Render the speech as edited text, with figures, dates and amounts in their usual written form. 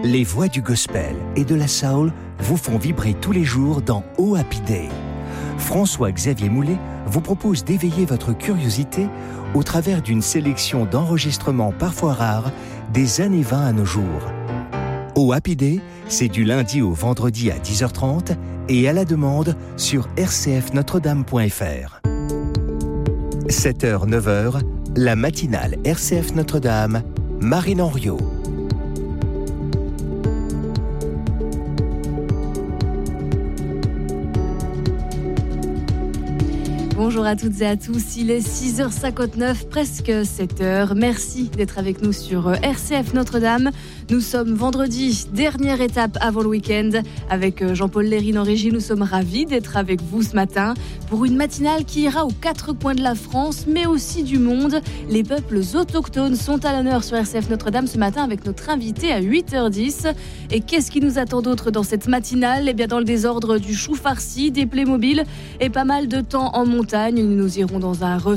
Les voix du gospel et de la soul vous font vibrer tous les jours dans Oh Happy Day. François-Xavier Moulet vous propose d'éveiller votre curiosité au travers d'une sélection d'enregistrements parfois rares des années 20 à nos jours. Oh Happy Day, c'est du lundi au vendredi à 10h30 et à la demande sur rcfnotredame.fr. 7h, 9h, la matinale RCF Notre-Dame, Marine Henriot. Bonjour à toutes et à tous, il est 6h59, presque 7h. Merci d'être avec nous sur RCF Notre-Dame. Nous sommes vendredi, dernière étape avant le week-end. Avec Jean-Paul Lérine en régie, nous sommes ravis d'être avec vous ce matin pour une matinale qui ira aux quatre coins de la France, mais aussi du monde. Les peuples autochtones sont à l'honneur sur RCF Notre-Dame ce matin avec notre invité à 8h10. Et qu'est-ce qui nous attend d'autre dans cette matinale ? Eh bien, dans le désordre du chou farci, des Playmobil et pas mal de temps en montagne. Nous irons dans un